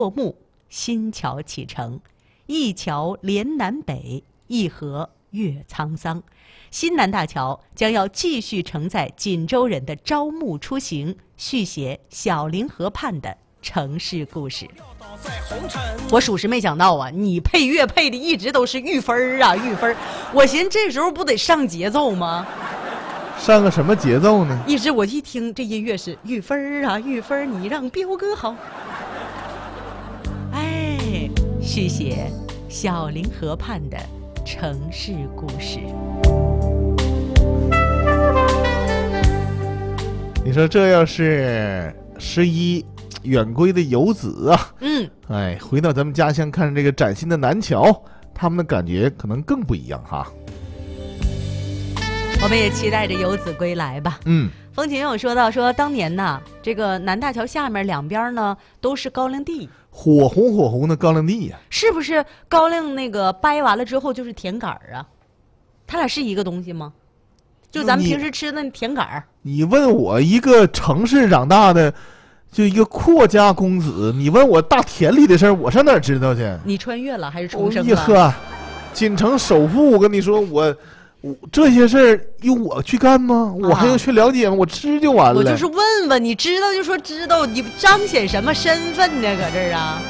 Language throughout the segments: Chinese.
落幕，新桥启程，一桥连南北，一河越沧桑。新南大桥将要继续承载锦州人的朝暮出行，续写小凌河畔的城市故事。我属实没想到啊，你配乐配的一直都是玉芬啊，玉芬。我寻思这时候不得上节奏吗？ 上个什么节奏呢？ 一直我一听这音乐是玉芬啊，玉芬，你让彪哥好。哎，续写小凌河畔的城市故事。 你说这要是11远归的游子啊，哎，回到咱们家乡看这个崭新的南桥，他们的感觉可能更不一样哈。 我们也期待着游子归来吧。风琴有说到说，当年呢，这个南大桥下面两边呢都是高粱地， 火红的高粱地呀， 是不是？高粱那个掰完了之后就是甜杆啊，它俩是一个东西吗？就咱们平时吃的那甜杆儿。 你问我一个城市长大的，就一个阔家公子，你问我大田里的事儿，我上哪儿知道去？ 你穿越了还是重生了？ 呵，锦城首富，我跟你说，我这些事儿用我去干吗？我还用去了解吗？我吃就完了。 我就是问问，你知道就说知道，你彰显什么身份呢？搁这儿啊？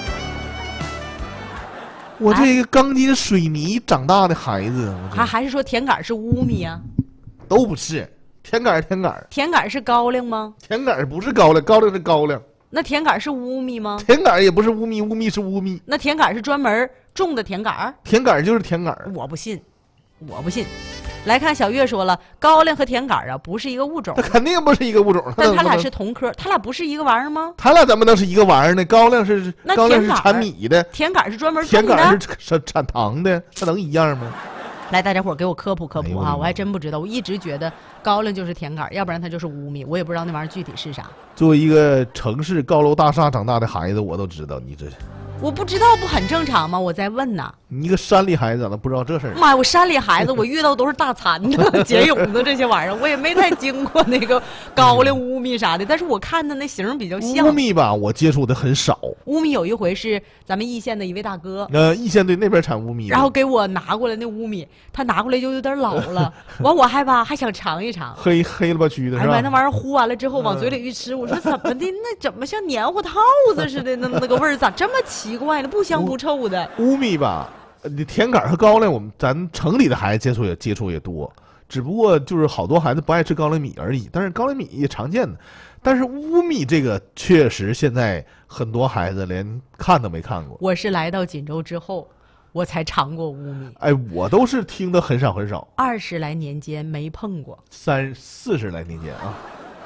我这个钢筋水泥长大的孩子， 还是说甜杆是乌米啊？ 都不是，甜杆甜杆是高粱吗？ 甜杆不是高粱，高粱是高粱。 那甜杆是乌米吗？ 甜杆也不是乌米，乌米是乌米。 那甜杆是专门种的甜杆？ 甜杆就是甜杆。 我不信。来看小月说了，高粱和甜杆啊不是一个物种。 它肯定不是一个物种， 但它俩是同科，它俩不是一个玩意儿吗？ 它俩怎么能是一个玩意儿呢？高粱是产米的， 甜杆是专门种的， 甜杆是产糖的，它能一样吗？ 来，大家伙给我科普科普啊！我还真不知道，我一直觉得高粱就是甜杆，要不然它就是乌米，我也不知道那玩意儿具体是啥。 作为一个城市高楼大厦长大的孩子，我都知道，你这我不知道不很正常吗？我在问呢。 你一个山里孩子咋能不知道这事儿？ 妈呀，我山里孩子，我遇到都是大蚕子、结蛹子这些玩意儿，我也没太经过那个高粱、乌米啥的。但是我看的那形比较像。 乌米吧，我接触的很少。 乌米有一回是咱们易县的一位大哥， 易县对那边产乌米， 然后给我拿过来那乌米，他拿过来就有点老了，完我害怕，还想尝一尝， 黑了吧蛆的是吧？ 哎妈，那玩意儿呼完了之后往嘴里一吃，我说怎么的？那怎么像黏糊套子似的？那个味儿咋这么奇怪呢？不香不臭的。 乌米吧。甜杆和高粱，咱城里的孩子接触也多，只不过就是好多孩子不爱吃高粱米而已。但是高粱米也常见的，但是乌米这个确实现在很多孩子连看都没看过。 我是来到锦州之后，我才尝过乌米。 哎，我都是听的很少 ，20来年间没碰过 ，40来年间啊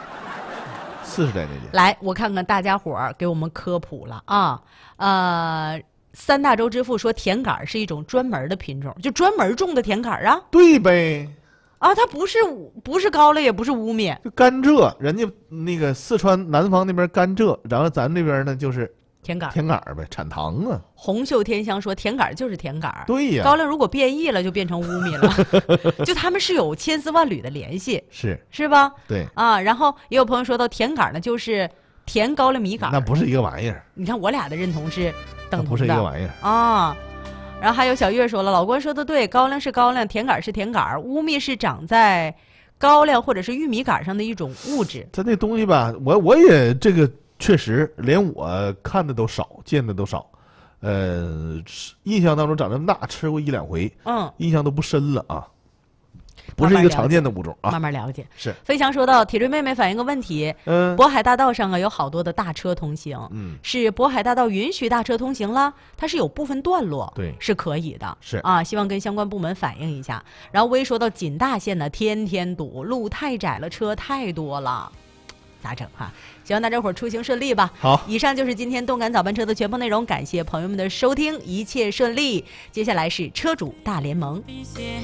，40来年间。 来，我看看大家伙儿给我们科普了啊，三大洲之父说甜杆是一种专门的品种，就专门种的甜杆啊。 对呗。 啊，它不是高粱，也不是乌米， 就甘蔗，人家那个四川南方那边甘蔗，然后咱这边呢就是甜杆呗，产糖啊。 红袖天香说甜杆就是甜杆， 对呀。 高粱如果变异了，就变成乌米了，就他们是有千丝万缕的联系，是吧？ 对啊，然后也有朋友说到甜杆呢，就是甜高粱米杆， 那不是一个玩意儿。 你看我俩的认同是等同的， 不是一个玩意儿啊。然后还有小月说了，老关说的对，高粱是高粱，甜杆是甜杆，乌米是长在高粱或者是玉米杆上的一种物质。 它那东西吧，我也这个确实连我看的都少，见的都少，印象当中长这么大吃过1、2回，印象都不深了啊。不是一个常见的物种啊， 慢慢了解。 是飞翔说到，铁锤妹妹反映个问题，渤海大道上啊有好多的大车通行，是渤海大道允许大车通行了，它是有部分段落对是可以的， 是啊，希望跟相关部门反映一下。然后微说到锦大线呢，天天堵，路太窄了，车太多了，咋整哈？希望大家伙出行顺利吧。 好， 以上就是今天动感早班车的全部内容，感谢朋友们的收听，一切顺利。接下来是车主大联盟。